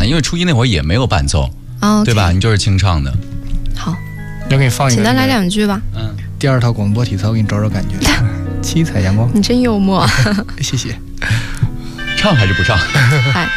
因为初一那会儿也没有伴奏，对吧？ 你就是清唱的。 好， 要给你放一个， 请再来2句吧。 第2套广播体操，给你找找感觉。七彩阳光， 你真幽默。 谢谢。 唱还是不唱？ 嗨。